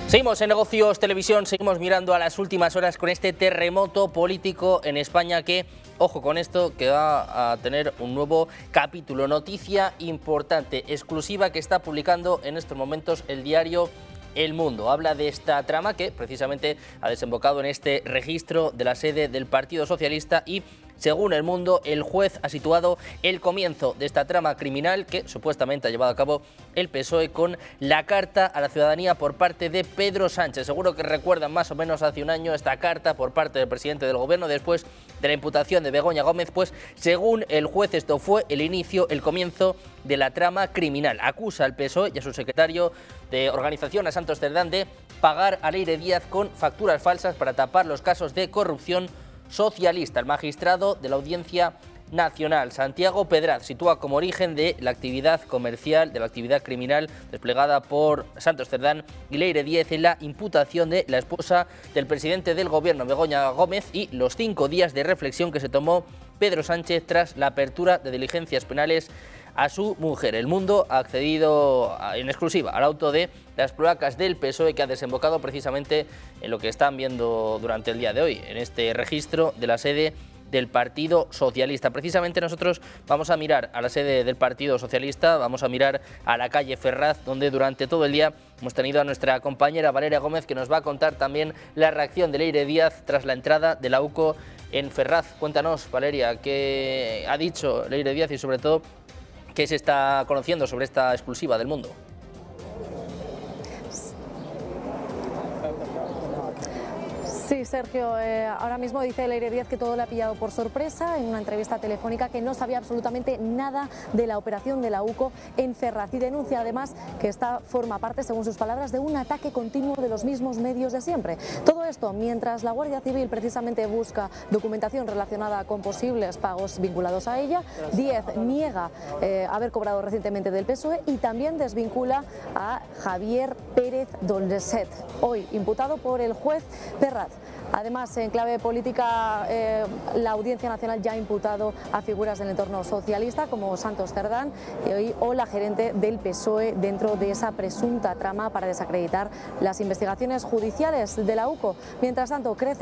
Seguimos en Negocios Televisión, seguimos mirando a las últimas horas con este terremoto político en España que, ojo con esto, que va a tener un nuevo capítulo. Noticia importante, exclusiva que está publicando en estos momentos el diario El Mundo. Habla de esta trama que precisamente ha desembocado en este registro de la sede del Partido Socialista y, según El Mundo, el juez ha situado el comienzo de esta trama criminal que supuestamente ha llevado a cabo el PSOE con la carta a la ciudadanía por parte de Pedro Sánchez. Seguro que recuerdan más o menos hace un año esta carta por parte del presidente del Gobierno después de la imputación de Begoña Gómez, pues según el juez esto fue el inicio, el comienzo de la trama criminal. Acusa al PSOE y a su secretario de organización, a Santos Cerdán, de pagar a Leire Díaz con facturas falsas para tapar los casos de corrupción socialista. El magistrado de la Audiencia Nacional, Santiago Pedraz, sitúa como origen de la actividad comercial, de la actividad criminal desplegada por Santos Cerdán y Leire Díaz en la imputación de la esposa del presidente del Gobierno, Begoña Gómez, y los 5 días de reflexión que se tomó Pedro Sánchez tras la apertura de diligencias penales a su mujer. El Mundo ha accedido en exclusiva al auto de las cloacas del PSOE que ha desembocado precisamente en lo que están viendo durante el día de hoy, en este registro de la sede del Partido Socialista. Precisamente nosotros vamos a mirar a la sede del Partido Socialista, vamos a mirar a la calle Ferraz, donde durante todo el día hemos tenido a nuestra compañera Valeria Gómez, que nos va a contar también la reacción de Leire Díaz tras la entrada de la UCO en Ferraz. Cuéntanos, Valeria, qué ha dicho Leire Díaz y sobre todo qué se está conociendo sobre esta exclusiva del Mundo. Sí, Sergio, ahora mismo dice Leire Díaz que todo le ha pillado por sorpresa en una entrevista telefónica, que no sabía absolutamente nada de la operación de la UCO en Ferraz, y denuncia además que esta forma parte, según sus palabras, de un ataque continuo de los mismos medios de siempre. Todo esto mientras la Guardia Civil precisamente busca documentación relacionada con posibles pagos vinculados a ella. Díaz niega haber cobrado recientemente del PSOE y también desvincula a Javier Pérez Dolceset, hoy imputado por el juez Ferraz. Además, en clave política, la Audiencia Nacional ya ha imputado a figuras del entorno socialista como Santos Cerdán o la gerente del PSOE dentro de esa presunta trama para desacreditar las investigaciones judiciales de la UCO. Mientras tanto, crece